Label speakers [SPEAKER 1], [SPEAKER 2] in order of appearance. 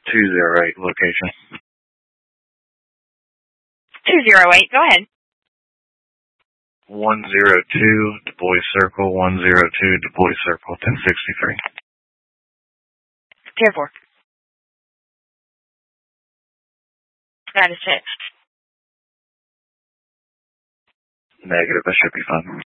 [SPEAKER 1] 208 location.
[SPEAKER 2] 208, go ahead.
[SPEAKER 1] 102 Du Bois Circle, 102 Du Bois Circle, 1063.
[SPEAKER 2] 10-4. That is it.
[SPEAKER 1] Negative, that should be fine.